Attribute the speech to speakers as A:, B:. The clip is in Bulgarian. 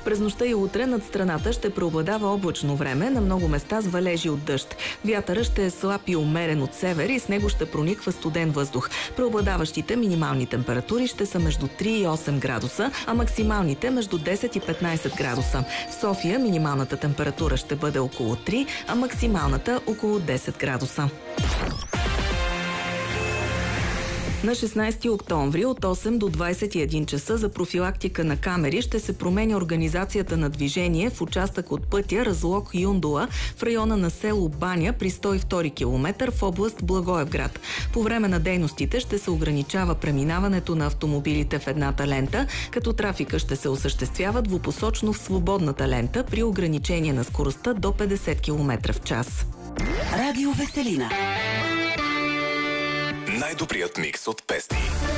A: През нощта и утре над страната ще преобладава облачно време, на много места с валежи от дъжд. Вятърът ще е слаб и умерен от север и с него ще прониква студен въздух. Преобладаващите минимални температури ще са между 3 и 8 градуса, а максималните между 10 и 15 градуса. В София минималната температура ще бъде около 3, а максималната около 10 градуса. На 16 октомври от 8 до 21 часа за профилактика на камери ще се променя организацията на движение в участък от пътя Разлог-Юндола в района на село Баня при 102 км в област Благоевград. По време на дейностите ще се ограничава преминаването на автомобилите в едната лента, като трафика ще се осъществява двупосочно в свободната лента при ограничение на скоростта до 50 км в час.
B: Радио Веселина.
C: Най-добрият микс от песни.